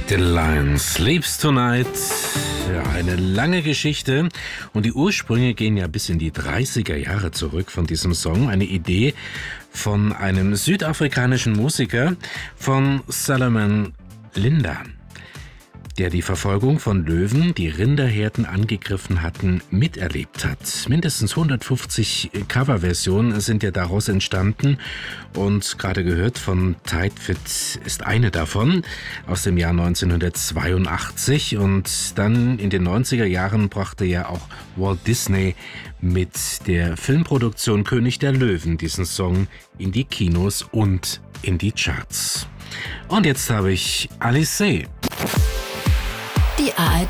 The Lion Sleeps Tonight. Ja, eine lange Geschichte und die Ursprünge gehen ja bis in die 30er Jahre zurück von diesem Song. Eine Idee von einem südafrikanischen Musiker, von Solomon Linda, der die Verfolgung von Löwen, die Rinderherden angegriffen hatten, miterlebt hat. Mindestens 150 Coverversionen sind ja daraus entstanden und gerade gehört von Tight Fit ist eine davon aus dem Jahr 1982 und dann in den 90er Jahren brachte ja auch Walt Disney mit der Filmproduktion König der Löwen diesen Song in die Kinos und in die Charts. Und jetzt habe ich Alice. Die ARD